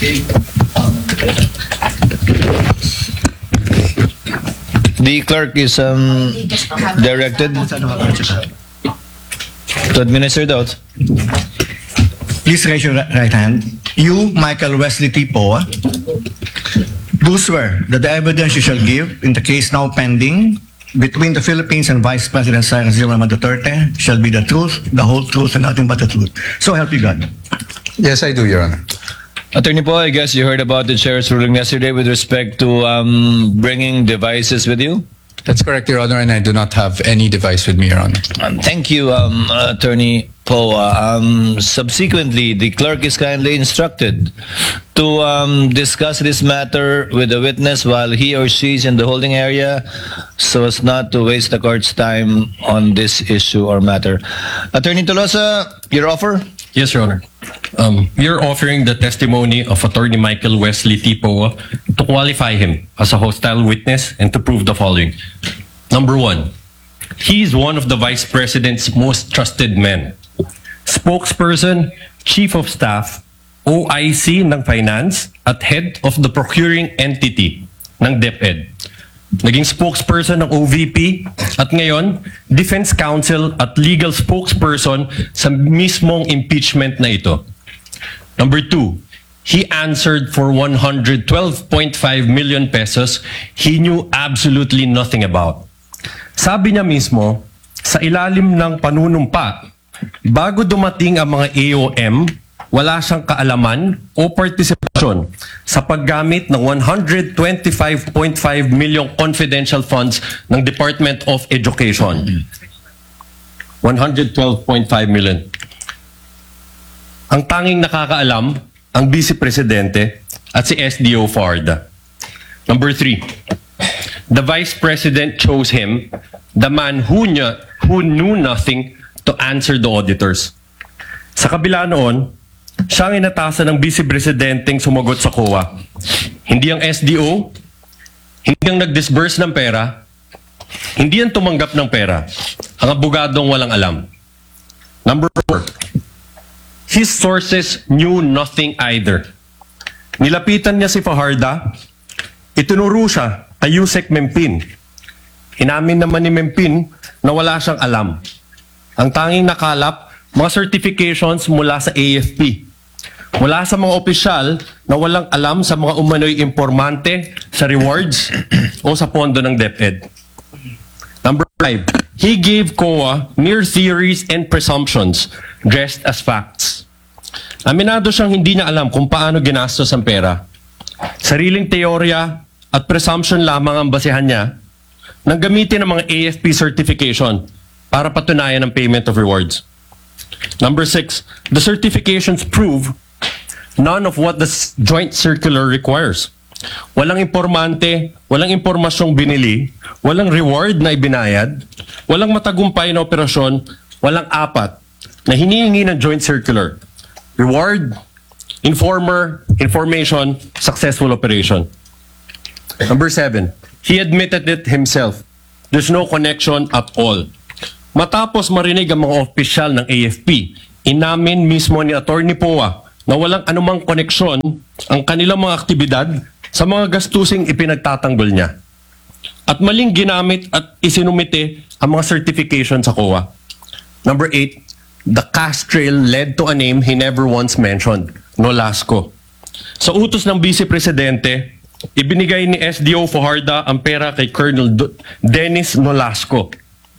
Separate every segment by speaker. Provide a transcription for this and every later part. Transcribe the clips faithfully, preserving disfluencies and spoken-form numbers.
Speaker 1: The clerk is um, directed to administer the oath.
Speaker 2: Please raise your ri- right hand. You, Michael Wesley T. Poa, do swear that the evidence you shall give in the case now pending between the Philippines and Vice President Sara Zilma Duterte shall be the truth, the whole truth, and nothing but the truth. So help you God.
Speaker 3: Yes, I do, Your Honor.
Speaker 1: Attorney Poe, I guess you heard about the chair's ruling yesterday with respect to um, bringing devices with you.
Speaker 3: That's correct, Your Honor, and I do not have any device with me, Your Honor.
Speaker 1: Um, thank you, um, Attorney Poe. Um, subsequently, the clerk is kindly instructed to um, discuss this matter with the witness while he or she is in the holding area so as not to waste the court's time on this issue or matter. Attorney Tolosa, your offer?
Speaker 4: Yes, Your Honor. Um, we are offering the testimony of Attorney Michael Wesley T. Poa to qualify him as a hostile witness and to prove the following. Number one, he is one of the Vice President's most trusted men. Spokesperson, Chief of Staff, O I C ng Finance at Head of the Procuring Entity ng DepEd. Naging spokesperson ng O V P at ngayon, Defense Counsel at legal spokesperson sa mismong impeachment na ito. Number two, he answered for one hundred twelve point five million pesos he knew absolutely nothing about. Sabi niya mismo, sa ilalim ng panunumpa, bago dumating ang mga A O M, wala siyang kaalaman o partisipasyon sa paggamit ng one hundred twenty-five point five million confidential funds ng Department of Education. one hundred twelve point five million. Ang tanging nakakaalam, ang Vice Presidente at si S D O Farda. Number three, the Vice President chose him, the man who knew, who knew nothing, to answer the auditors. Sa kabila noon, siya ang inatasan ng Vice Presidenteng sumagot sa C O A. Hindi ang S D O, hindi ang nag-disburse ng pera, hindi ang tumanggap ng pera, ang abogadong walang alam. Number four, his sources knew nothing either. Nilapitan niya si Fajarda, itinuro siya kay Yusek Mempin. Inamin naman ni Mempin na wala siyang alam. Ang tanging nakalap, mga certifications mula sa A F P. Mula sa mga opisyal na walang alam sa mga umano'y impormante, sa rewards, o sa pondo ng DepEd. Number five, he gave C O A mere theories and presumptions dressed as facts. Aminado siyang hindi niya alam kung paano ginastos ang pera. Sariling teorya at presumption lamang ang basehan niya nang gamitin ang mga A F P certification para patunayan ang payment of rewards. Number six, the certifications prove none of what the joint circular requires. Walang impormante, walang impormasyong binili, walang reward na ibinayad, walang matagumpay na operasyon, walang apat na hinihingi ng joint circular. Reward, informer, information, successful operation. Number seven, he admitted it himself. There's no connection at all. Matapos marinig ang mga opisyal ng A F P, inamin mismo ni Attorney Poa na walang anumang koneksyon ang kanilang mga aktibidad sa mga gastusing ipinagtatanggol niya. At maling ginamit at isinumite ang mga certification sa C O A. Number eight, the cash trail led to a name he never once mentioned, Nolasco. Sa utos ng Vice Presidente, ibinigay ni S D O Fajarda ang pera kay Colonel Do- Dennis Nolasco.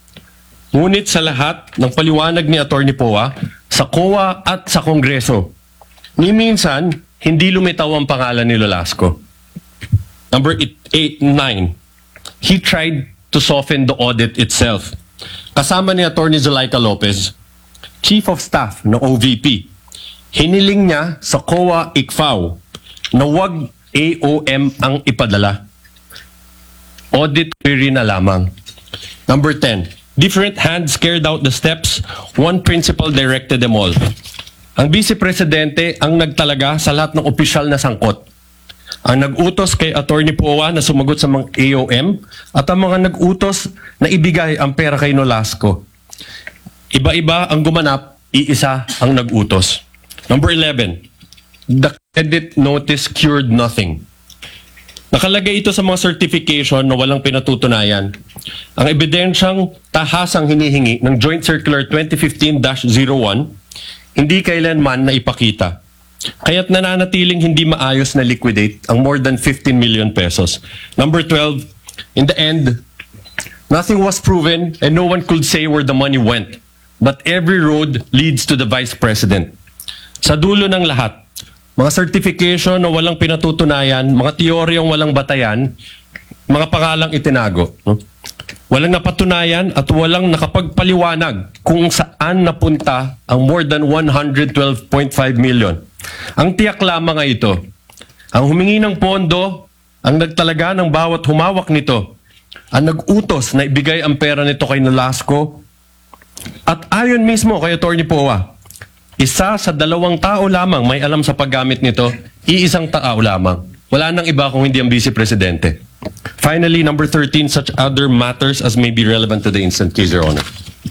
Speaker 4: Ngunit sa lahat ng paliwanag ni Attorney Poa, sa C O A at sa Kongreso, ni minsan, hindi lumitaw ang pangalan ni Nolasco. Number eight, nine, he tried to soften the audit itself. Kasama ni Attorney Zulaika Lopez, Chief of Staff ng O V P, hiniling niya sa C O A I C F A O na wag A O M ang ipadala. Audit query na lamang. Number ten, different hands carried out the steps, one principal directed them all. Ang Vice Presidente ang nagtalaga sa lahat ng opisyal na sangkot. Ang nag-utos kay Attorney Poa na sumagot sa mga A O M at ang mga nag-utos na ibigay ang pera kay Nolasco. Iba-iba ang gumanap, iisa ang nag-utos. Number eleven, the credit notice cured nothing. Nakalagay ito sa mga certification na walang pinatutunayan. Ang ebidensyang tahasang hinihingi ng Joint Circular twenty fifteen dash zero one hindi kailanman na ipakita. Kaya't nananatiling hindi maayos na liquidate ang more than fifteen million pesos. Number twelve, in the end, nothing was proven and no one could say where the money went. But every road leads to the Vice President. Sa dulo ng lahat, mga certification na walang pinatutunayan, mga teoryang walang batayan, mga pangalang itinago. No? Walang napatunayan at walang nakapagpaliwanag kung saan napunta ang more than one hundred twelve point five million. Ang tiyak lamang ay ito. Ang humingi ng pondo, ang nagtalaga ng bawat humawak nito, ang nag-utos na ibigay ang pera nito kay Nolasco, at ayon mismo kay Attorney Poa, isa sa dalawang tao lamang may alam sa paggamit nito, iisang tao lamang. Wala nang iba kung hindi ang Vice Presidente. Finally, number thirteen, such other matters as may be relevant to the instant case, Your Honor.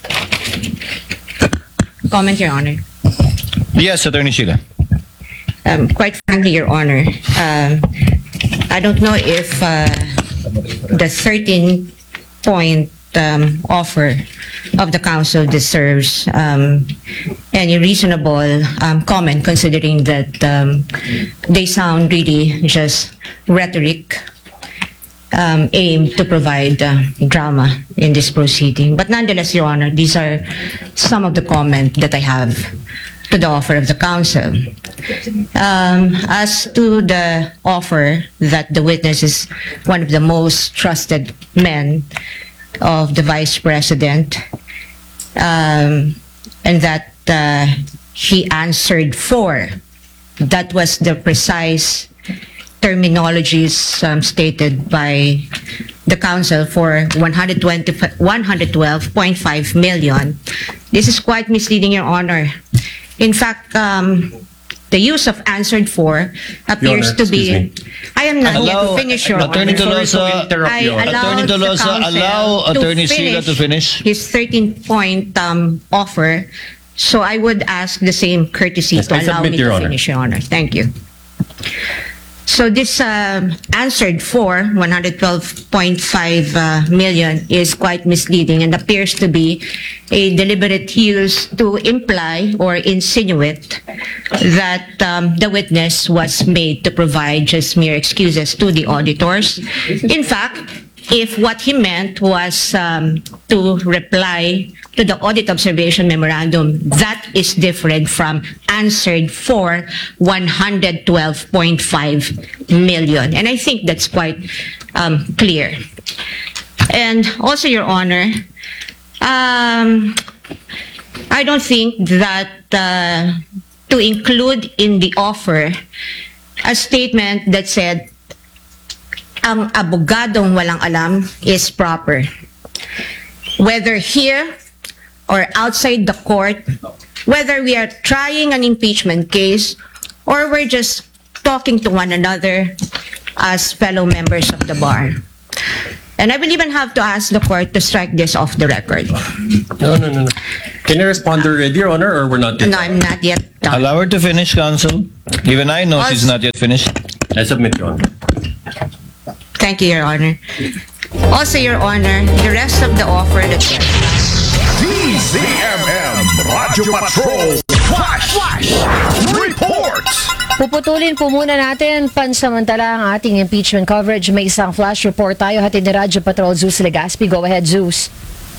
Speaker 5: Comment, Your Honor.
Speaker 1: Yes, Attorney Sheila.
Speaker 5: Um, quite frankly, Your Honor, uh, I don't know if uh, the thirteen point um, offer of the council deserves um, any reasonable um, comment, considering that um, they sound really just rhetoric um, aimed to provide uh, drama in this proceeding. But nonetheless, Your Honor, these are some of the comment that I have to the offer of the council. Um, as to the offer that the witness is one of the most trusted men of the Vice President, um, and that uh, he answered for, that was the precise terminologies um, stated by the council for one hundred twenty, one hundred twelve point five million. This is quite misleading, Your Honor. In fact, um, the use of answered for appears
Speaker 4: Honor,
Speaker 5: to be.
Speaker 4: excuse me.
Speaker 5: I am not yet
Speaker 1: Allow
Speaker 5: to finish, Your
Speaker 1: Attorney
Speaker 5: Honor.
Speaker 1: Tolosa,
Speaker 5: I allowed
Speaker 1: Attorney
Speaker 5: the
Speaker 1: Tolosa,
Speaker 5: council
Speaker 1: allow
Speaker 5: to
Speaker 1: Attorney Sheila to finish.
Speaker 5: his thirteen point um, offer. So I would ask the same courtesy
Speaker 4: Yes,
Speaker 5: to
Speaker 4: I
Speaker 5: allow
Speaker 4: submit,
Speaker 5: me
Speaker 4: Your
Speaker 5: to
Speaker 4: Honor.
Speaker 5: finish, Your Honor. Thank you. So this um, answered for one hundred twelve point five uh, million is quite misleading and appears to be a deliberate use to imply or insinuate that um, the witness was made to provide just mere excuses to the auditors. In fact, if what he meant was um, to reply to the audit observation memorandum, that is different from answered for one hundred twelve point five million. And I think that's quite um, clear. And also, Your Honor, um, I don't think that uh, to include in the offer a statement that said, ang abogadong walang alam is proper. Whether here or outside the court, whether we are trying an impeachment case or we're just talking to one another as fellow members of the bar. And I will even have to ask the court to strike this off the record.
Speaker 4: No, no, no, no. Can you respond already, Your Honor, or we're not yet?
Speaker 5: No, I'm not yet done.
Speaker 1: Allow her to finish, counsel. Even I know she's not yet finished.
Speaker 4: I submit, Your Honor.
Speaker 5: Thank you, Your Honor. Also, Your Honor, the rest of the offer that
Speaker 6: D Z M M Radyo Patrol Flash Flash Reports.
Speaker 7: Puputulin po muna natin pansamantala ang ating impeachment coverage. May isang flash report tayo hatid ni Radyo Patrol Zeus Legaspi. Go ahead, Zeus.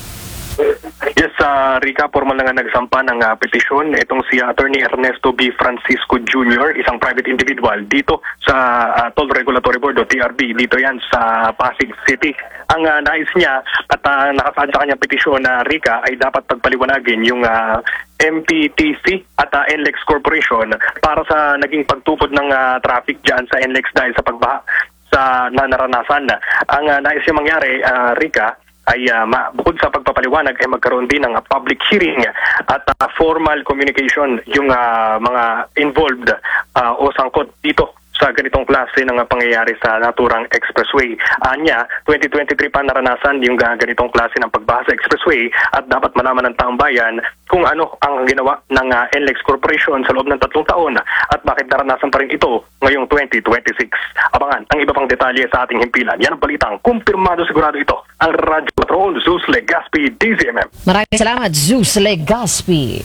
Speaker 8: Yes, uh, Rica, formal na nga nagsampa ng uh, petisyon. Itong si Attorney Ernesto B. Francisco Junior, isang private individual dito sa uh, Toll Regulatory Board o T R B. Dito yan sa Pasig City. Ang uh, nais niya at uh, nakasaad sa kanyang petisyon na uh, Rica ay dapat pagpaliwanagin yung uh, M P T C at uh, N L E X Corporation para sa naging pagtupod ng uh, traffic dyan sa N L E X dahil sa pagbaha sa nanaranasan. Ang uh, nais niya mangyari, uh, Rica, ay uh, ma- bukod sa pagpapaliwanag ay magkaroon din ng uh, public hearing at uh, formal communication yung uh, mga involved uh, o sangkot dito sa ganitong klase ng uh, pangyayari sa naturang expressway. Anya, twenty twenty-three pa naranasan yung uh, ganitong klase ng pagbaha sa expressway at dapat malaman ng taong bayan kung ano ang ginawa ng uh, N L E X Corporation sa loob ng tatlong taon at bakit naranasan pa rin ito ngayong twenty twenty-six. Abangan ang iba pang detalye sa ating himpilan. Yan ang balitang kumpirmado sigurado ito. Ang Radyo Patrol, Zeus Legaspi, D Z M M.
Speaker 7: Maraming salamat, Zeus Legaspi.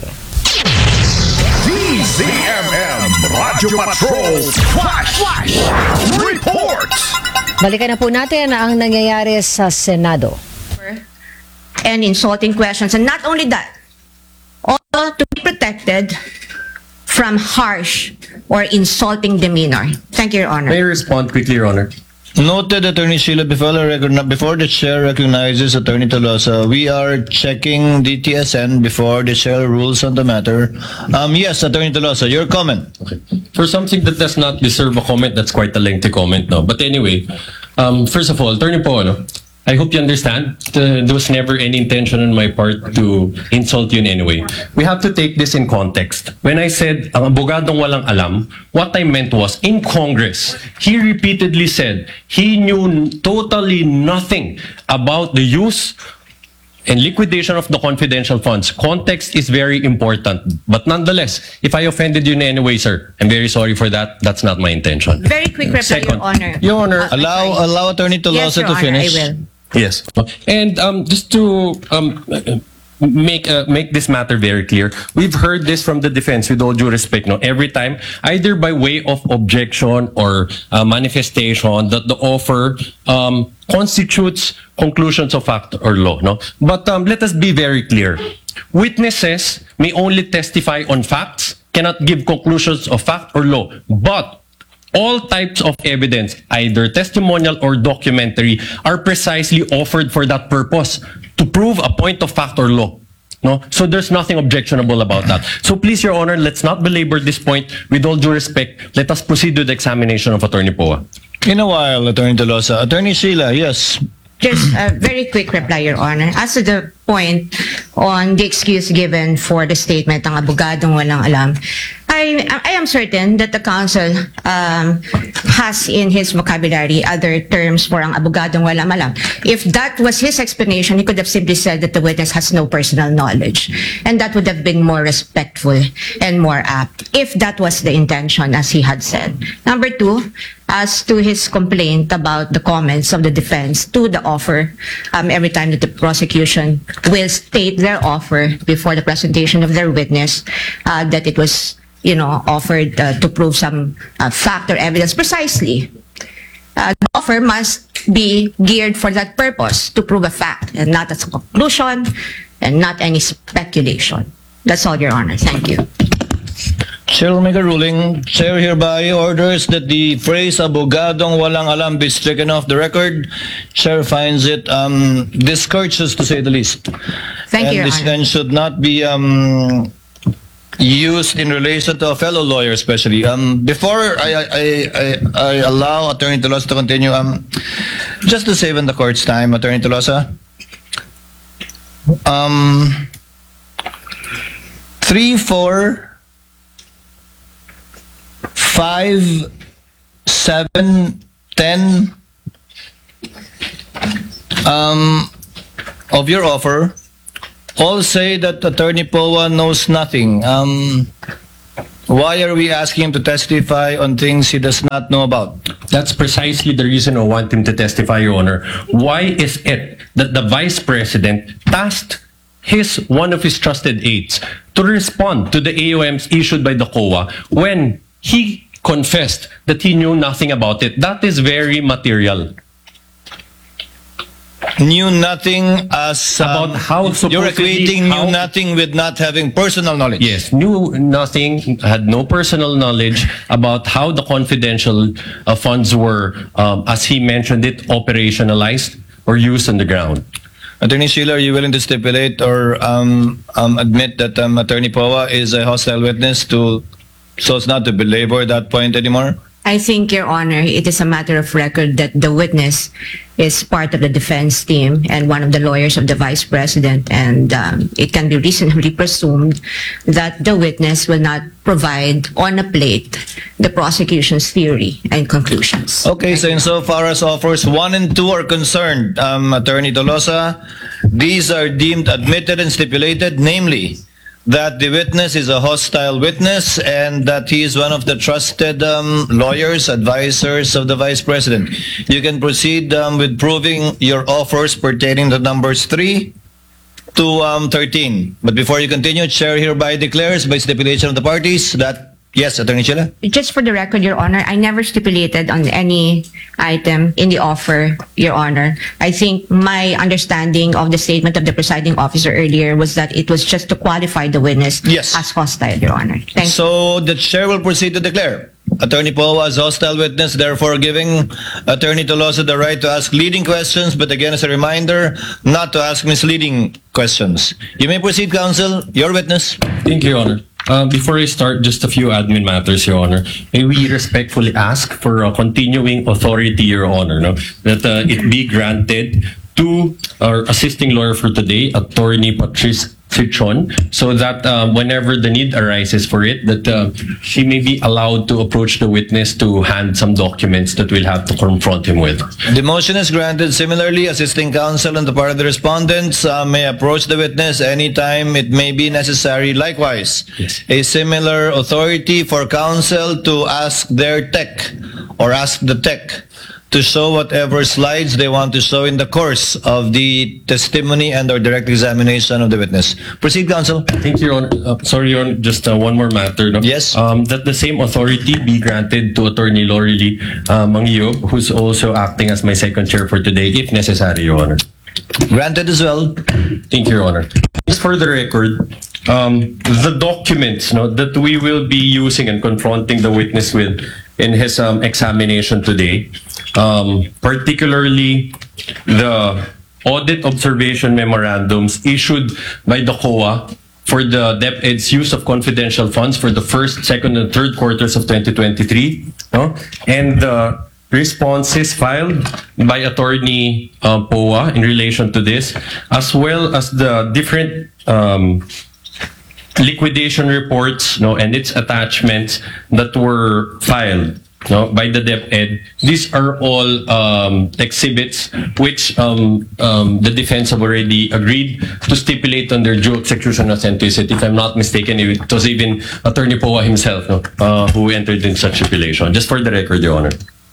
Speaker 6: D Z M M Radyo Patrol Flash Flash Reports.
Speaker 7: Balikan na po natin ang nangyayari sa Senado.
Speaker 5: And insulting questions. And not only that, all to be protected from harsh or insulting demeanor. Thank you, Your Honor.
Speaker 4: May I respond quickly, Your Honor?
Speaker 1: Noted, Attorney Sheila, before, I recogni- before the chair recognizes Attorney Tolosa, we are checking D T S N before the chair rules on the matter. Um, yes, Attorney Tolosa, your comment.
Speaker 4: Okay. For something that does not deserve a comment, that's quite a lengthy comment, no? But anyway, um, first of all, Attorney Paolo, I hope you understand uh, there was never any intention on my part to insult you in any way. We have to take this in context. When I said, ang abogadong walang alam, what I meant was, in Congress, he repeatedly said he knew totally nothing about the use and liquidation of the confidential funds. Context is very important. But nonetheless, if I offended you in any way, sir, I'm very sorry for that. That's not my intention.
Speaker 5: Very quick reply,
Speaker 4: Second,
Speaker 5: Your Honor.
Speaker 4: Your Honor,
Speaker 5: Uh,
Speaker 1: Allow,
Speaker 5: sorry.
Speaker 1: allow Attorney
Speaker 5: Yes,
Speaker 1: Tolosa
Speaker 5: Your
Speaker 1: to
Speaker 5: Honor,
Speaker 1: finish.
Speaker 5: I will.
Speaker 4: yes. And um, just to um, make uh, make this matter very clear, we've heard this from the defense with all due respect, no, every time, either by way of objection or uh, manifestation that the offer um, constitutes conclusions of fact or law, no. But um, let us be very clear. Witnesses may only testify on facts, cannot give conclusions of fact or law, but all types of evidence, either testimonial or documentary, are precisely offered for that purpose, to prove a point of fact or law. No? So there's nothing objectionable about that. So please, Your Honor, let's not belabor this point. With all due respect, let us proceed with the examination of Attorney Poa.
Speaker 1: In a while, Attorney Tolosa. Attorney Sheila, yes.
Speaker 5: Just a very quick reply, Your Honor. As to the point on the excuse given for the statement ng abogadong walang alam, I, I am certain that the counsel um, has in his vocabulary other terms for ang abogadong walang alam. If that was his explanation, he could have simply said that the witness has no personal knowledge. And that would have been more respectful and more apt, if that was the intention, as he had said. Number two, as to his complaint about the comments of the defense to the offer, um, every time that the prosecution will state their offer before the presentation of their witness, uh, that it was, you know, offered uh, to prove some uh, fact or evidence precisely. Uh, the offer must be geared for that purpose, to prove a fact, and not as a conclusion, and not any speculation. That's all, Your Honor. Thank you.
Speaker 1: Chair will make a ruling. Chair hereby orders that the phrase abogadong walang alam be stricken off the record. Chair finds it um, discourteous, to say the least.
Speaker 5: Thank
Speaker 1: and
Speaker 5: you, Your
Speaker 1: this
Speaker 5: Honor.
Speaker 1: then should not be um, used in relation to a fellow lawyer, especially. Um, before I, I, I, I allow Attorney Tolosa to continue, um, just to save in the court's time, Attorney Tolosa, um, three, four, five, seven, ten um, of your offer all say that Attorney Poa knows nothing. Um, why are we asking him to testify on things he does not know about?
Speaker 4: That's precisely the reason I want him to testify, Your Honor. Why is it that the Vice President tasked his one of his trusted aides to respond to the A O Ms issued by the C O A when he confessed that he knew nothing about it? That is very material.
Speaker 1: Knew nothing as um,
Speaker 4: About how
Speaker 1: you're
Speaker 4: supposedly
Speaker 1: equating
Speaker 4: how-
Speaker 1: knew nothing with not having personal knowledge.
Speaker 4: Yes, knew nothing, had no personal knowledge about how the confidential uh, funds were, um, as he mentioned it, operationalized or used on the ground.
Speaker 1: Attorney Sheila, are you willing to stipulate or um, um, admit that um, Attorney Poa is a hostile witness to, so as not to belabor that point anymore?
Speaker 5: I think, Your Honor, it is a matter of record that the witness is part of the defense team and one of the lawyers of the Vice President, and um, it can be reasonably presumed that the witness will not provide on a plate the prosecution's theory and conclusions.
Speaker 1: Okay, so insofar as offers one and two are concerned, um, Attorney Tolosa, these are deemed admitted and stipulated, namely, that the witness is a hostile witness and that he is one of the trusted um, lawyers, advisors of the Vice President. You can proceed um, with proving your offers pertaining to numbers three to um, thirteen. But before you continue, Chair hereby declares by stipulation of the parties that, yes, Attorney Chila?
Speaker 5: Just for the record, Your Honor, I never stipulated on any item in the offer, Your Honor. I think my understanding of the statement of the presiding officer earlier was that it was just to qualify the witness
Speaker 1: Yes.
Speaker 5: as hostile, Your Honor. Thank you.
Speaker 1: So the Chair will proceed to declare Attorney Poa as hostile witness, therefore giving Attorney Tolosa the right to ask leading questions, but again, as a reminder, not to ask misleading questions. You may proceed, counsel. Your witness.
Speaker 4: Thank you, Your Honor. Uh, before I start, just a few admin matters, Your Honor. May we respectfully ask for a continuing authority, Your Honor, no? that uh, it be granted to our assisting lawyer for today, Attorney Patrice Cichon, so that uh, whenever the need arises for it, that uh, she may be allowed to approach the witness to hand some documents that we'll have to confront him with.
Speaker 1: The motion is granted. Similarly, assisting counsel on the part of the respondents uh, may approach the witness anytime it may be necessary. Likewise,
Speaker 4: Yes.
Speaker 1: a similar authority for counsel to ask their tech or ask the tech to show whatever slides they want to show in the course of the testimony and or direct examination of the witness. Proceed, counsel.
Speaker 4: Thank you, Your Honor. Uh, sorry, Your Honor, just uh, one more matter. No?
Speaker 1: Yes.
Speaker 4: Um, that the same authority be granted to Attorney Lorely uh, Mangiob, who's also acting as my second chair for today, if necessary, Your Honor.
Speaker 1: Granted as well.
Speaker 4: Thank you, Your Honor. Just for the record, um, the documents no, that we will be using and confronting the witness with in his um, examination today, um, particularly the audit observation memorandums issued by the C O A for the DepEd's use of confidential funds for the first, second, and third quarters of twenty twenty-three, no? And the responses filed by Attorney uh, Poa in relation to this, as well as the different um, liquidation reports no, and its attachments that were filed no, by the DepEd. These are all um, exhibits which um, um, the defense have already agreed to stipulate under due execution of sentence. If I'm not mistaken, it was even Attorney Poa himself no, uh, who entered in such stipulation. Just for the record, Your Honor.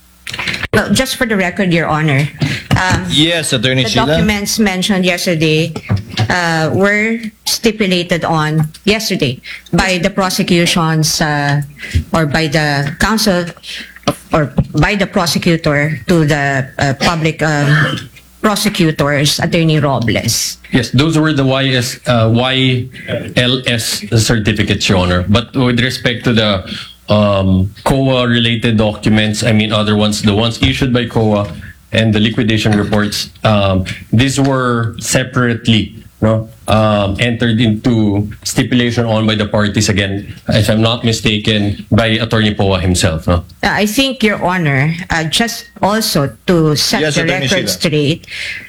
Speaker 5: Well, just for the record, Your Honor, um,
Speaker 1: Yes, Attorney
Speaker 5: the
Speaker 1: Sheila.
Speaker 5: documents mentioned yesterday uh, were stipulated on yesterday by the prosecution's uh, or by the counsel or by the prosecutor to the uh, public um, prosecutors, Attorney Robles.
Speaker 4: Yes, those were the Y S, uh, Y L S certificates, Your Honor. But with respect to the um, C O A-related documents, I mean other ones, the ones issued by C O A and the liquidation reports, um, these were separately no, um, entered into stipulation on by the parties, again, if I'm not mistaken, by Attorney Poa himself. No?
Speaker 5: Uh, I think, Your Honor, uh, just also to set
Speaker 1: Yes,
Speaker 5: the
Speaker 1: Attorney
Speaker 5: record
Speaker 1: Sheila.
Speaker 5: straight,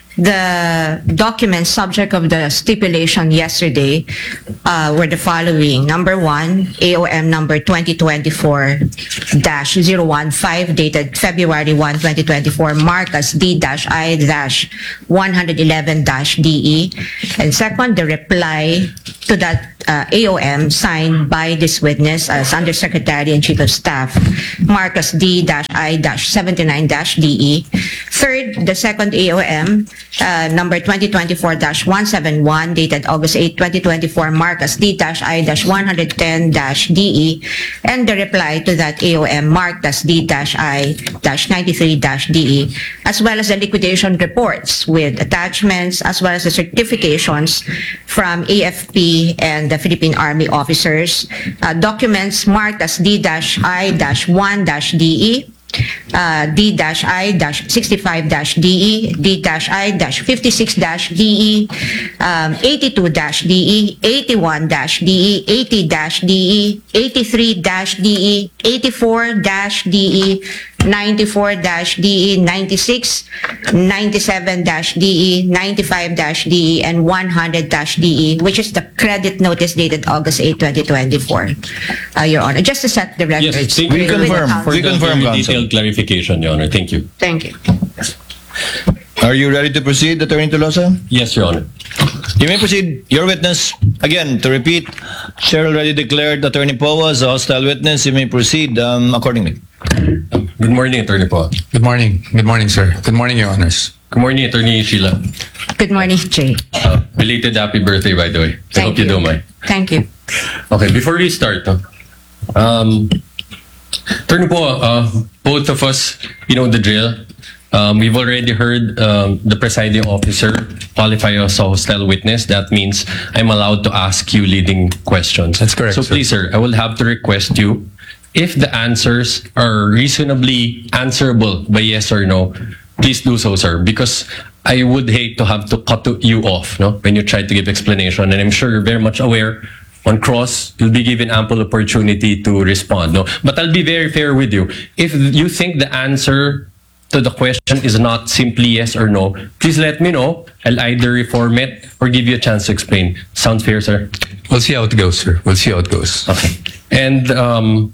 Speaker 5: the documents subject of the stipulation yesterday uh, were the following. Number one, A O M number twenty twenty-four dash zero one five dated February first, twenty twenty-four, marked as D I one eleven D E. And second, the reply to that uh, A O M signed by this witness as Undersecretary and Chief of Staff, marked as D I seventy-nine D E. Third, the second A O M, uh, number twenty twenty-four dash one seventy-one, dated August eighth, twenty twenty-four, marked as D I one ten D E, and the reply to that A O M marked as D I ninety-three D E, as well as the liquidation reports with attachments, as well as the certifications from A F P and the Philippine Army officers, uh, documents marked as D I one D E, uh, D-I-sixty-five-D E, D-I-fifty-six-D E, um, eighty-two-D E, eighty-one-D E, eighty-D E, eighty-three-D E, eighty-four-D E, ninety-four-D E, ninety-six, ninety-seven-D E, ninety-five-D E, and one hundred-D E, which is the credit notice dated August eighth, twenty twenty-four, uh, Your Honor. Just to set the record.
Speaker 4: Yes, thank
Speaker 1: We
Speaker 4: you
Speaker 5: with the
Speaker 1: confirm.
Speaker 5: counsel.
Speaker 4: for
Speaker 1: We
Speaker 4: the
Speaker 1: confirm,
Speaker 4: very
Speaker 1: Counsel.
Speaker 4: detailed clarification, Your Honor. Thank you.
Speaker 5: Thank you.
Speaker 1: Are you ready to proceed, Attorney Tolosa?
Speaker 4: Yes, Your Honor.
Speaker 1: You may proceed. Your witness, again, to repeat, Chair already declared Attorney Poa as a hostile witness. You may proceed um, accordingly.
Speaker 4: Good morning, Attorney Poa.
Speaker 3: Good morning. Good morning, sir. Good morning, Your Honors.
Speaker 4: Good morning, Attorney Sheila.
Speaker 5: Good morning, Jay.
Speaker 4: Uh, belated happy birthday, by the way. I
Speaker 5: Thank
Speaker 4: hope you, don't mind.
Speaker 5: Thank you.
Speaker 4: Okay, before we start, no, um, Attorney Poa, uh, both of us, you know the drill. Um, we've already heard um, the presiding officer qualify us a hostile witness. That means I'm allowed to ask you leading questions.
Speaker 3: That's correct,
Speaker 4: So
Speaker 3: sir.
Speaker 4: please, sir, I will have to request you, if the answers are reasonably answerable by yes or no, please do so, sir, because I would hate to have to cut you off, no, when you try to give explanation, and I'm sure you're very much aware. On cross, you'll be given ample opportunity to respond, no. But I'll be very fair with you. If you think the answer to the question is not simply yes or no, please let me know. I'll either reform it or give you a chance to explain. Sound fair, sir?
Speaker 3: We'll see how it goes, sir. We'll see how it goes.
Speaker 4: Okay. And um,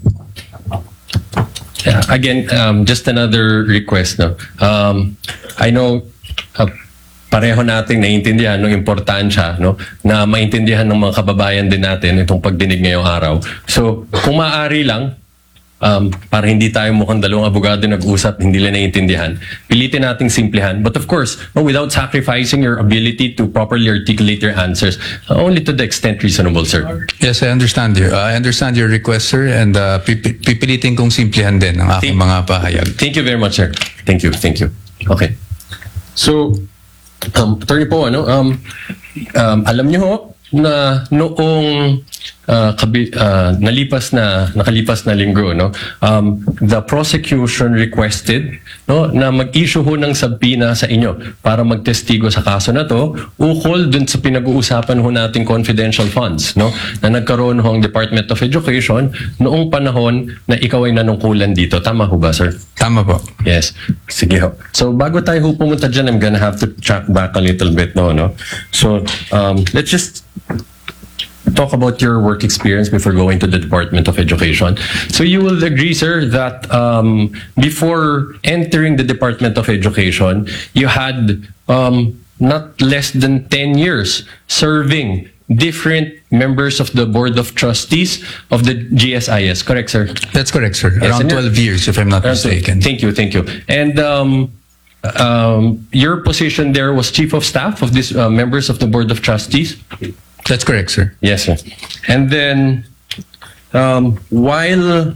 Speaker 4: yeah, again, um, just another request. No? Um, I know uh, pareho nating naiintindihan ng importansya, no? Na maintindihan ng mga kababayan din natin itong pagdinig ngayong araw. So, kung maaari lang, um, para hindi tayo mukhang dalawang abogado nag-usap, hindi nila naiintindihan, pilitin nating simplihan. But of course, no, without sacrificing your ability to properly articulate your answers, uh, only to the extent reasonable, sir.
Speaker 3: Yes, I understand you. I understand your request, sir, and uh, pip- pipilitin kong simplihan din ang aking
Speaker 4: Thank-
Speaker 3: mga pahayag.
Speaker 4: Thank you very much, sir. Thank you, thank you. Okay. So, um, Attorney po, ano, um, um, alam niyo ho na noong uh, kabi, uh, nalipas na nakalipas na linggo, no, um, the prosecution requested, no, na mag-issue ho ng subpoena sa inyo para magtestigo sa kaso na to ukol dun sa pinag-uusapan ho nating confidential funds, no, na nagkaroon ho ang Department of Education noong panahon na ikaw ay nanungkulan dito. Tama ho ba, sir?
Speaker 3: Tama po.
Speaker 4: Yes. Sige ho. So bago tayo ho pumunta dyan, I'm gonna have to track back a little bit, no, no? So um, let's just talk about your work experience before going to the Department of Education. So you will agree, sir, that um, before entering the Department of Education, you had um, not less than ten years serving different members of the Board of Trustees of the G S I S. Correct, sir?
Speaker 3: That's correct, sir.
Speaker 4: Yes,
Speaker 3: Around
Speaker 4: and you're-
Speaker 3: twelve years, if I'm not
Speaker 4: Uh,
Speaker 3: mistaken.
Speaker 4: Thank you, thank you. And um, um, your position there was Chief of Staff of these uh, members of the Board of Trustees?
Speaker 3: That's correct, sir.
Speaker 4: Yes, sir. And then, um, while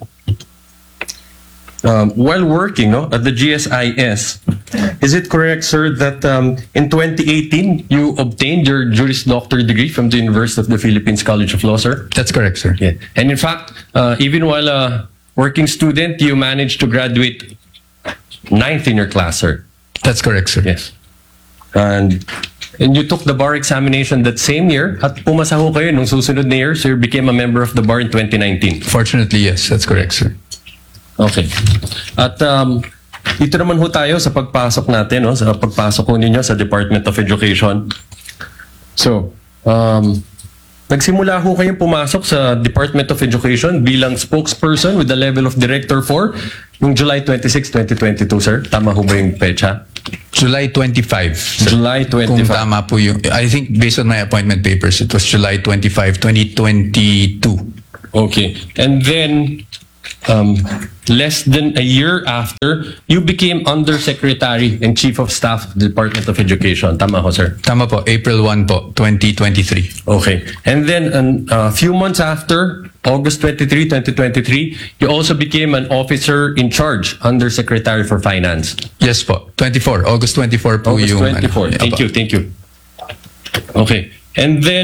Speaker 4: um, while working, no, at the G S I S, is it correct, sir, that um, in twenty eighteen you obtained your Juris Doctor degree from the University of the Philippines College of Law, sir?
Speaker 3: That's correct, sir.
Speaker 4: Yeah. And in fact, uh, even while a working student, you managed to graduate ninth in your class, sir.
Speaker 3: That's correct, sir.
Speaker 4: Yes. And and you took the bar examination that same year at pumasa ho kayo nung susunod na year, so you became a member of the bar in twenty nineteen.
Speaker 3: Fortunately, yes. That's correct, sir.
Speaker 4: Okay. At um, dito naman ho tayo sa pagpasok natin, no, sa pagpasok ho ninyo sa Department of Education. So, um, nagsimula ho kayong pumasok sa Department of Education bilang spokesperson with the level of Director four noong July twenty-sixth, twenty twenty-two, sir. Tama ho ba yung pecha?
Speaker 3: July twenty-fifth. sir.
Speaker 4: July
Speaker 3: Kung
Speaker 4: twenty-fifth.
Speaker 3: tama po yung... I think based on my appointment papers, it was July twenty-fifth, twenty twenty-two.
Speaker 4: Okay. And then, um, less than a year after, you became Undersecretary and Chief of Staff of the Department of Education. Tama ho, sir?
Speaker 3: Tama po, April first po, twenty twenty-three.
Speaker 4: Okay. And then um, a few months after, August twenty-third, twenty twenty-three, you also became an officer in charge, Undersecretary for Finance.
Speaker 3: Yes po, twenty-four. August twenty-four po
Speaker 4: August
Speaker 3: yung...
Speaker 4: twenty-fourth.
Speaker 3: ano,
Speaker 4: Thank
Speaker 3: apa.
Speaker 4: you, thank you. Okay. And then,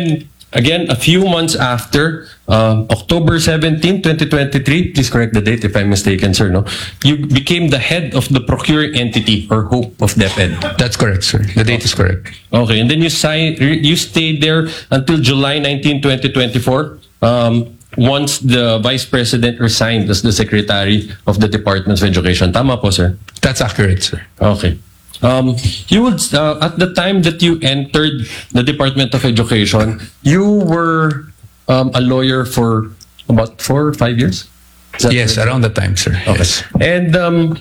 Speaker 4: again, a few months after, um, October seventeenth, twenty twenty-three, please correct the date if I'm mistaken, sir, no? You became the head of the procuring entity or Hope of DepEd.
Speaker 3: That's correct, sir. The date is correct.
Speaker 4: Okay, and then you signed, you stayed there until July nineteenth, twenty twenty-four. Um, once the Vice President resigned as the Secretary of the Department of Education. Tama po, sir?
Speaker 3: That's accurate, sir.
Speaker 4: Okay. Um, you would, uh, at the time that you entered the Department of Education, you were um, a lawyer for about four or five years? Is that
Speaker 3: Yes,
Speaker 4: correct?
Speaker 3: around that time, sir. Yes.
Speaker 4: And um,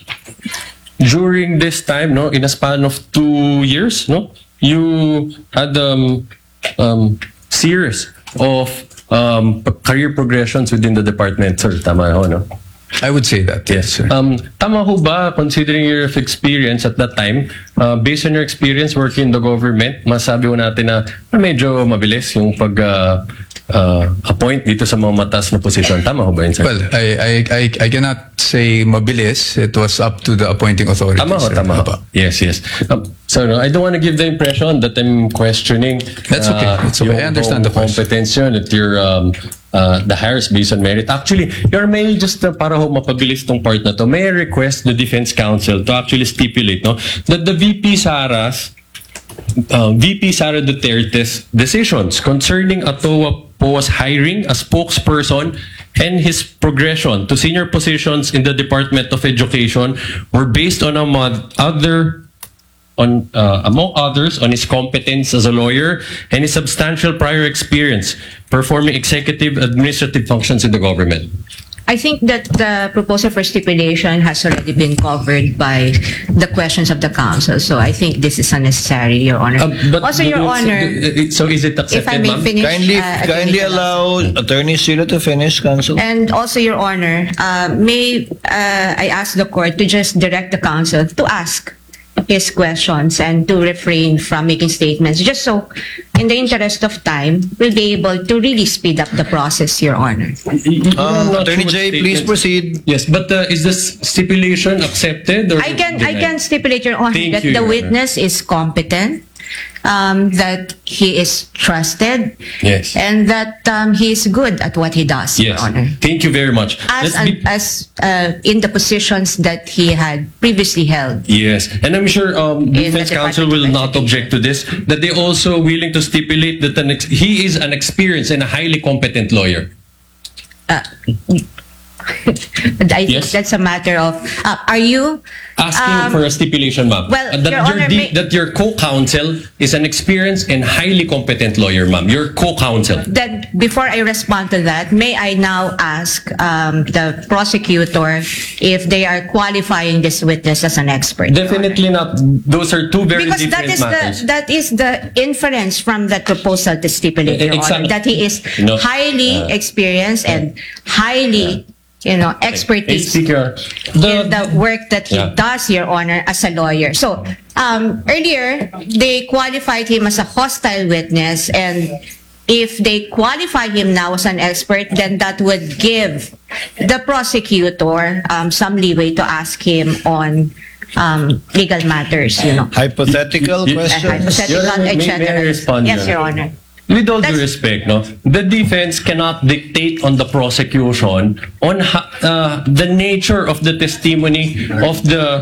Speaker 4: during this time, no, in a span of two years, no, you had um, um, series of um, p- career progressions within the department, sir. Tama ho, no?
Speaker 3: I would say that. Yes, sir.
Speaker 4: Um, tama ho ba, considering your experience at that time, uh, based on your experience working in the government, masabi ho natin na medyo mabilis yung pag uh, uh, appoint dito sa mga matas na posisyon. Tama ho ba yun, sir?
Speaker 3: Well, I, I, I, I cannot say mabilis. It was up to the appointing authority.
Speaker 4: Tama ho,
Speaker 3: sir.
Speaker 4: tama ho.
Speaker 3: Apa.
Speaker 4: Yes, yes. Um, so, no, I don't want to give the impression that I'm questioning
Speaker 3: That's okay. That's okay. I
Speaker 4: yung
Speaker 3: understand the question.
Speaker 4: competence yun, that you're um, uh, the hires based on merit. Actually, your mail just uh, para ho mapabilis tong part na to, may I request the Defense Council to actually stipulate no, that the V P Sara's uh, V P Sara Duterte's decisions concerning Atoa Poa's hiring a spokesperson and his progression to senior positions in the Department of Education were based on among other on uh, among others on his competence as a lawyer and his substantial prior experience performing executive administrative functions in the government.
Speaker 5: I think that the proposal for stipulation has already been covered by the questions of the council. So I think this is unnecessary, Your Honor.
Speaker 4: Uh,
Speaker 5: also, Your
Speaker 4: so-
Speaker 5: Honor,
Speaker 4: so is it accepted,
Speaker 5: if I may
Speaker 4: ma'am?
Speaker 5: finish.
Speaker 1: Kindly,
Speaker 5: uh, Attorney
Speaker 1: kindly
Speaker 5: Velasquez.
Speaker 1: allow Attorney Sheila to finish, Counsel.
Speaker 5: And also, Your Honor, uh, may uh, I ask the court to just direct the council to ask his questions and to refrain from making statements, just so, in the interest of time, we'll be able to really speed up the process, Your Honor.
Speaker 1: Um,
Speaker 4: not
Speaker 1: Attorney
Speaker 4: sure what
Speaker 1: Jay, please
Speaker 4: statements-
Speaker 1: proceed.
Speaker 4: Yes, but uh, is this stipulation accepted or
Speaker 5: I can I
Speaker 4: denied?
Speaker 5: can stipulate, Your Honor,
Speaker 4: Thank
Speaker 5: that
Speaker 4: you,
Speaker 5: the
Speaker 4: Your Honor.
Speaker 5: witness is competent, um, that he is trusted,
Speaker 4: Yes.
Speaker 5: and that um, he is good at what he does, Your
Speaker 4: Yes.
Speaker 5: Honor.
Speaker 4: Thank you very much.
Speaker 5: As
Speaker 4: Let's be-
Speaker 5: as uh, in the positions that he had previously held.
Speaker 4: Yes, and I'm sure um,
Speaker 5: the
Speaker 4: Defense Counsel
Speaker 5: Department
Speaker 4: will
Speaker 5: of
Speaker 4: not object to this. That they also willing to stipulate that an ex- he is an experienced and a highly competent lawyer.
Speaker 5: Uh, but I think
Speaker 4: Yes.
Speaker 5: that's a matter of. Uh, are you
Speaker 4: Asking
Speaker 5: um,
Speaker 4: for a stipulation, ma'am.
Speaker 5: well,
Speaker 4: Uh, that,
Speaker 5: Your
Speaker 4: your
Speaker 5: Honor,
Speaker 4: de-
Speaker 5: may-
Speaker 4: that your co-counsel is an experienced and highly competent lawyer, ma'am. Your co-counsel.
Speaker 5: Then, before I respond to that, may I now ask um, the prosecutor if they are qualifying this witness as an expert? Your Honor?
Speaker 4: Definitely not. Those are two very
Speaker 5: Because that
Speaker 4: different
Speaker 5: is
Speaker 4: matters.
Speaker 5: the that is the inference from that proposal to stipulate, Your
Speaker 4: Exactly.
Speaker 5: Honor, that he is
Speaker 4: No.
Speaker 5: highly
Speaker 4: Uh,
Speaker 5: experienced and highly, you know, expertise
Speaker 4: Speaker,
Speaker 5: in the work that he
Speaker 4: Yeah.
Speaker 5: does, Your Honor, as a lawyer. So, um, earlier, they qualified him as a hostile witness, and if they qualify him now as an expert, then that would give the prosecutor um, some leeway to ask him on um, legal matters, you know,
Speaker 1: Hypothetical
Speaker 4: Y- y-
Speaker 5: uh,
Speaker 1: question.
Speaker 5: hypothetical,
Speaker 4: Your Honor, may-
Speaker 5: et
Speaker 4: may I
Speaker 5: cetera.
Speaker 4: respond,
Speaker 5: Yes,
Speaker 4: Your
Speaker 5: Your Honor.
Speaker 4: with all due
Speaker 5: That's-
Speaker 4: respect, no, the defense cannot dictate on the prosecution on ha- uh, the nature of the testimony of the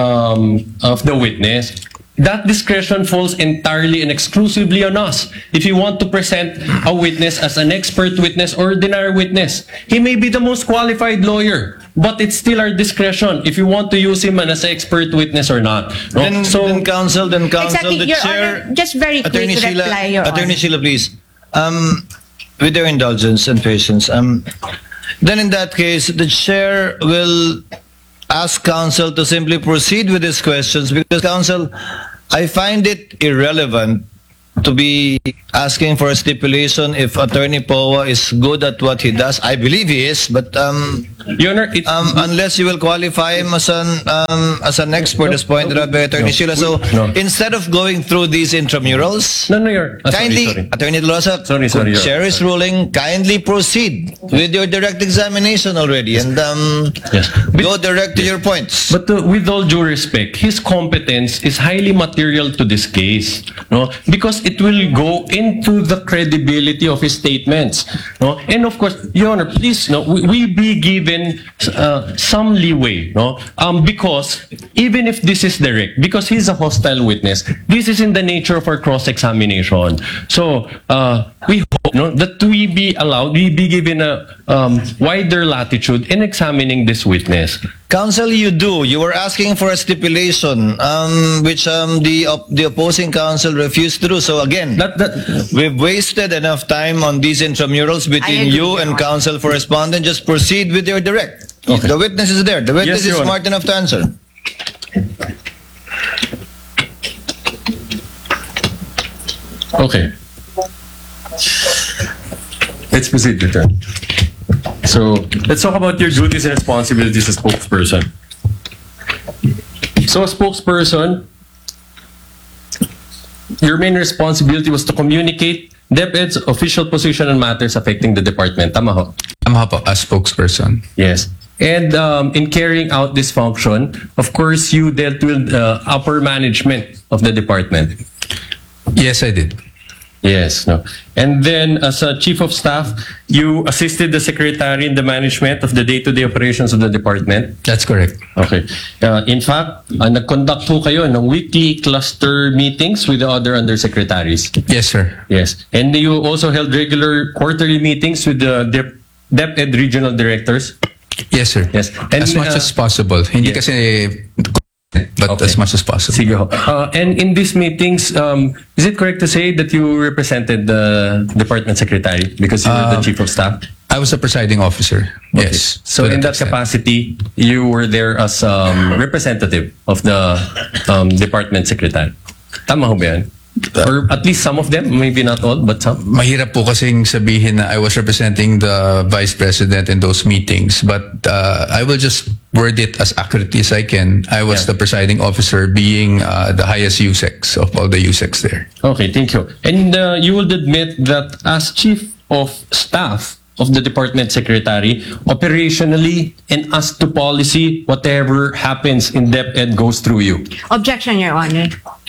Speaker 4: um, of the witness. That discretion falls entirely and exclusively on us. If you want to present a witness as an expert witness or ordinary witness, he may be the most qualified lawyer, but it's still our discretion if you want to use him as an expert witness or not. No?
Speaker 1: Then, then counsel, then counsel,
Speaker 5: Exactly,
Speaker 1: the
Speaker 5: Your
Speaker 1: chair.
Speaker 5: Honor, just very
Speaker 1: Attorney
Speaker 5: quick
Speaker 1: Sheila,
Speaker 5: reply, Your
Speaker 1: Attorney
Speaker 5: Honor.
Speaker 1: Sheila, please. Um, with your indulgence and patience, um, then in that case, the chair will ask counsel to simply proceed with his questions, because counsel, I find it irrelevant to be asking for a stipulation if Attorney Poa is good at what he does. I believe he is, but um,
Speaker 4: Your Honor, it,
Speaker 1: um, unless you will qualify him as an um, as an expert, as pointed out by Attorney Sheila. So
Speaker 4: No.
Speaker 1: instead of going through these intramurals,
Speaker 4: no, no, Your uh, sorry,
Speaker 1: kindly,
Speaker 4: sorry.
Speaker 1: Attorney De La Rosa,
Speaker 4: Sorry, sorry, Your
Speaker 1: chair
Speaker 4: Honor.
Speaker 1: is ruling, kindly proceed with your direct examination already, and um,
Speaker 4: Yes.
Speaker 1: go direct to your points.
Speaker 4: But uh, with all due respect, his competence is highly material to this case, no? Because it will go into the credibility of his statements. No? And of course, Your Honor, please, no, we, we be given uh, some leeway, no? Um, because even if this is direct, because he's a hostile witness, this is in the nature of our cross-examination. So uh, we hope, no, that we be allowed, we be given a um, wider latitude in examining this witness.
Speaker 1: Counsel, you do. You were asking for a stipulation, um, which um, the op- the opposing counsel refused to do. So again,
Speaker 4: That, that,
Speaker 1: we've wasted enough time on these intramurals between
Speaker 5: agree,
Speaker 1: you
Speaker 5: Your
Speaker 1: and
Speaker 5: Honor.
Speaker 1: counsel for respondent. Just proceed with your direct.
Speaker 4: Okay.
Speaker 1: The witness is there. The witness
Speaker 4: Yes, Your
Speaker 1: is
Speaker 4: Honor.
Speaker 1: smart enough to answer.
Speaker 4: Okay. Let's proceed, return. So, let's talk about your duties and responsibilities as spokesperson. So, as spokesperson, your main responsibility was to communicate DepEd's official position on matters affecting the department. Tama ho?
Speaker 3: Tama po, as spokesperson.
Speaker 4: Yes. And um, in carrying out this function, of course, you dealt with uh, upper management of the department.
Speaker 3: Yes, I did.
Speaker 4: Yes, no. And then as a chief of staff, you assisted the secretary in the management of the day-to-day operations of the department.
Speaker 3: That's correct.
Speaker 4: Okay. Uh, in fact, uh, nag-conduct po kayo ng weekly cluster meetings with the other undersecretaries.
Speaker 3: Yes, sir.
Speaker 4: Yes. And you also held regular quarterly meetings with the Dep- DepEd regional directors.
Speaker 3: Yes, sir.
Speaker 4: Yes. And,
Speaker 3: as much
Speaker 4: uh,
Speaker 3: as possible. Hindi
Speaker 4: yes.
Speaker 3: kasi, but
Speaker 4: Okay.
Speaker 3: as much as possible.
Speaker 4: Sige ho. Uh, and in these meetings, um, is it correct to say that you represented the department secretary because you were the
Speaker 3: Uh,
Speaker 4: chief of staff?
Speaker 3: I was a presiding officer.
Speaker 4: Okay.
Speaker 3: Yes.
Speaker 4: So
Speaker 3: to
Speaker 4: in that
Speaker 3: extent.
Speaker 4: capacity, you were there as um, representative of the um, department secretary. Tama ho ba yan? Or at least some of them, maybe not all, but some.
Speaker 3: Mahirap po kasing sabihin na I was representing the vice president in those meetings, but uh, I will just word it as accurately as I can. I was
Speaker 4: Yeah.
Speaker 3: the presiding officer, being uh, the highest U S E Cs of all the U S E Cs there.
Speaker 4: Okay, thank you. And uh, you would admit that as chief of staff of the department secretary, operationally and as to policy, whatever happens in DepEd goes through you.
Speaker 5: Objection, Your Honor.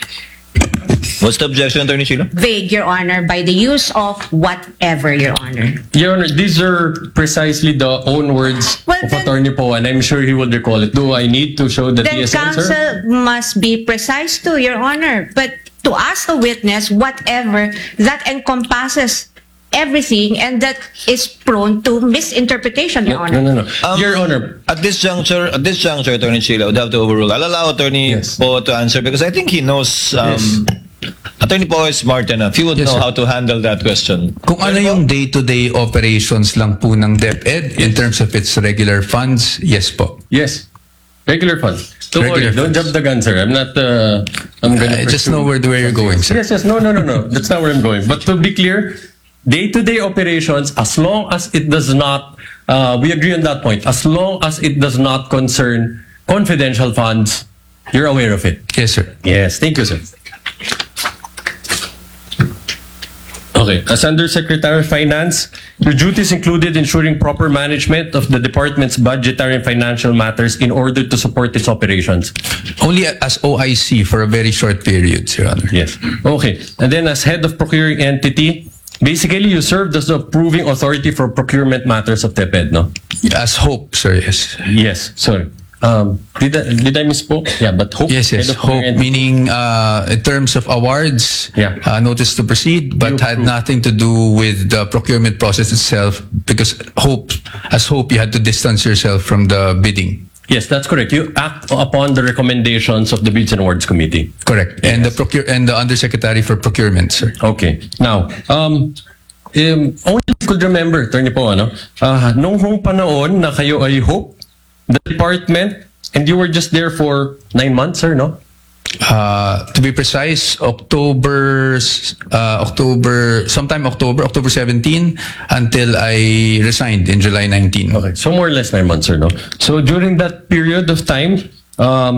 Speaker 1: What's the objection, Attorney Sheila?
Speaker 5: Vague, Your Honor, by the use of whatever, Your Honor.
Speaker 4: Your Honor, these are precisely the own words
Speaker 5: Well,
Speaker 4: of
Speaker 5: then-
Speaker 4: Attorney Poe, and I'm sure he will recall it. Do I need to show that he
Speaker 5: Then
Speaker 4: has answered?
Speaker 5: counsel must be precise too, Your Honor. But to ask a witness whatever, that encompasses everything and that is prone to misinterpretation, Your
Speaker 4: No,
Speaker 5: Honor.
Speaker 4: no, no. no.
Speaker 1: Um,
Speaker 4: Your Honor,
Speaker 1: At this juncture, at this juncture, Attorney Sheila would have to overrule. I'll allow Attorney
Speaker 4: Yes.
Speaker 1: Poe to answer because I think he knows. Um, Attorney Poe is smart enough. He would
Speaker 3: Yes,
Speaker 1: know
Speaker 3: sir.
Speaker 1: how to handle that question.
Speaker 3: Kung ano yung day-to-day operations lang po ng DepEd in terms of its regular funds, yes po.
Speaker 4: yes. Regular funds. Don't
Speaker 3: Regular
Speaker 4: worry, don't
Speaker 3: funds.
Speaker 4: jump the gun, sir. I'm not, uh, I'm gonna
Speaker 3: I just
Speaker 4: pursue-
Speaker 3: know where, where you're going, sir.
Speaker 4: Yes, yes. No, no, no, no. That's not where I'm going. But to be clear, day-to-day operations, as long as it does not, uh, we agree on that point, as long as it does not concern confidential funds, you're aware of it.
Speaker 3: Yes, sir.
Speaker 4: Yes, thank you, sir. Okay, as Undersecretary of Finance, your duties included ensuring proper management of the department's budgetary and financial matters in order to support its operations.
Speaker 3: Only as O I C for a very short period, Your Honor.
Speaker 4: Yes. Okay, and then as head of procuring entity, basically you served as the approving authority for procurement matters of DepEd, no?
Speaker 3: As Hope, sir, yes.
Speaker 4: Yes, sorry. Um, did I, did I misspoke? Yeah, but Hope.
Speaker 3: Yes, yes.
Speaker 4: head of
Speaker 3: Hope,
Speaker 4: procuring entity.
Speaker 3: meaning uh, in terms of awards,
Speaker 4: Yeah.
Speaker 3: uh, notice to proceed, but
Speaker 4: You
Speaker 3: had
Speaker 4: approve.
Speaker 3: nothing to do with the procurement process itself because Hope, as Hope, you had to distance yourself from the bidding.
Speaker 4: Yes, that's correct. You act upon the recommendations of the Bids and Awards Committee.
Speaker 3: Correct. And the procure and the Undersecretary for Procurement, sir.
Speaker 4: Okay. Now, um, um, only I could remember, Attorney po, ano, uh, nung hong panahon na kayo ay Hope, the department, and you were just there for nine months, sir, no?
Speaker 3: Uh, to be precise, October, uh, October, sometime October, October seventeenth, until I resigned in July nineteenth.
Speaker 4: Okay. So more or less nine months, sir, no? So during that period of time, um,